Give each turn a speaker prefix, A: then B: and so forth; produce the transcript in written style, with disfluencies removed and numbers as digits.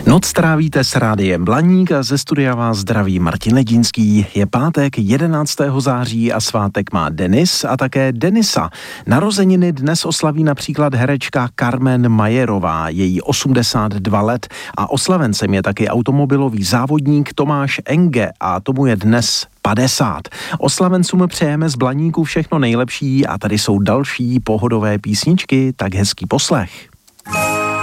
A: Noc trávíte s Rádiem Blaník a ze studia vás zdraví Martin Ledínský. Je pátek 11. září a svátek má Denis a také Denisa. Narozeniny dnes oslaví například herečka Carmen Majerová, její 82 let, a oslavencem je taky automobilový závodník Tomáš Enge a tomu je dnes 50. Oslavencům přejeme z Blaníku všechno nejlepší a tady jsou další pohodové písničky, tak hezký poslech.